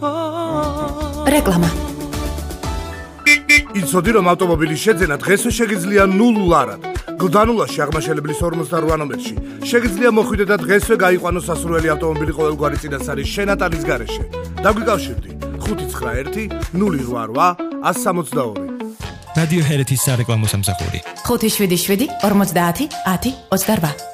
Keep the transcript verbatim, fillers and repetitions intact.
რეკლამა. იცოდი რომ ავტომობილის შეძენა დღესვე შეგიძლია ნულ ლარად. გლდანულაში აღმაშენებლის ორმოცდაოთხ ნომერში შეგიძლია მოხვიდე და დღესვე გაიყვანო სასურველი ავტომობილი ყოველგვარი წინასწარი შენატანის გარეშე. დაგვიკავშირდი ხუთი ცხრა ერთი ნული რვა რვა ათს სამოცდაორი. რადიო ჰერეთის სარეკლამო სამსახური. ხუთი შვიდი შვიდი ორმოცდაათი ათი ოცდარვა.